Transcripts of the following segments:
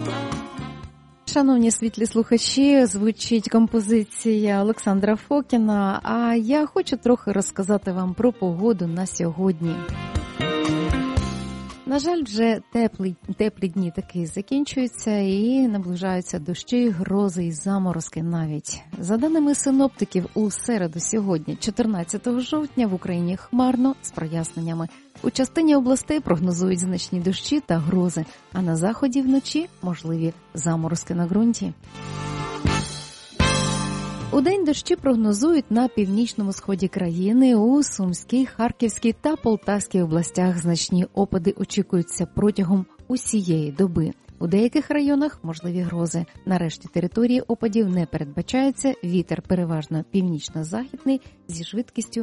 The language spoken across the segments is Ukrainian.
Шановні світлі слухачі, звучить композиція Олександра Фокіна, а я хочу трохи розказати вам про погоду на сьогодні. На жаль, вже теплі дні таки закінчуються і наближаються дощі, грози і заморозки навіть. За даними синоптиків, у середу сьогодні, 14 жовтня, в Україні хмарно з проясненнями. У частині областей прогнозують значні дощі та грози, а на заході вночі можливі заморозки на ґрунті. Удень дощі прогнозують на північному сході країни, у Сумській, Харківській та Полтавській областях. Значні опади очікуються протягом усієї доби. У деяких районах можливі грози. На решті території опадів не передбачається. Вітер переважно північно-західний зі швидкістю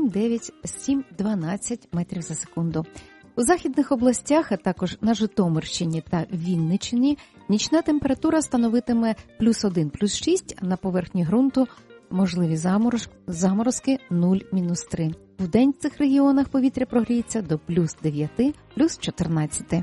7-12 метрів за секунду. У західних областях, а також на Житомирщині та Вінниччині, нічна температура становитиме +1, +6, а на поверхні ґрунту можливі заморозки 0-3. Вдень в цих регіонах повітря прогріється до +9, +14.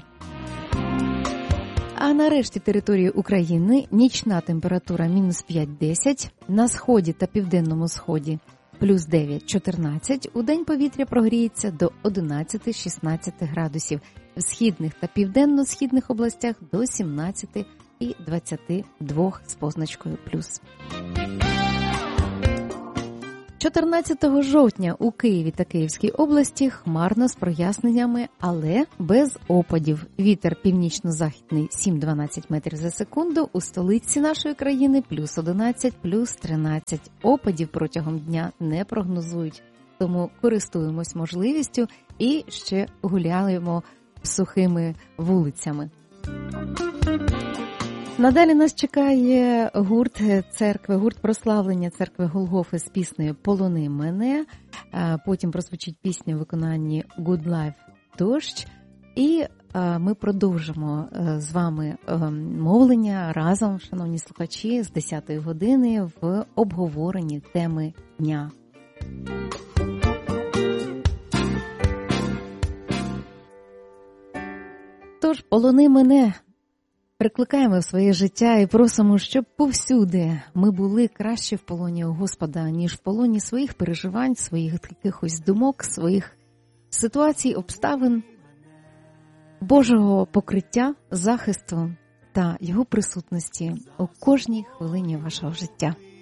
А на решті території України нічна температура -5-10, на сході та південному сході +9-14, удень повітря прогріється до 11-16 градусів, в східних та південно-східних областях до 17 і 22 з позначкою плюс. 14 жовтня у Києві та Київській області хмарно з проясненнями, але без опадів. Вітер північно-західний 7-12 метрів за секунду, у столиці нашої країни +11, +13. Опадів протягом дня не прогнозують, тому користуємось можливістю і ще гуляємо сухими вулицями. Надалі нас чекає гурт прославлення церкви Голгофи з піснею «Полони мене». Потім прозвучить пісня в виконанні «Good Life» «Дощ». І ми продовжимо з вами мовлення разом, шановні слухачі, з 10-ї години в обговоренні теми дня. Тож, полони мене. Прикликаємо в своє життя і просимо, щоб повсюди ми були краще в полоні у Господа, ніж в полоні своїх переживань, своїх якихось думок, своїх ситуацій, обставин, Божого покриття, захисту та Його присутності у кожній хвилині вашого життя.